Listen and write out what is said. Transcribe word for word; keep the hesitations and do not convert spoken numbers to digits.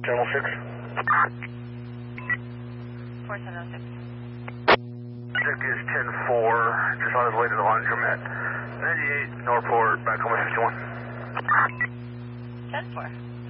Channel six. four seven oh six. Dick is ten four, just on his way to the laundromat. ninety-eight, Northport, back home at fifty-one. ten four.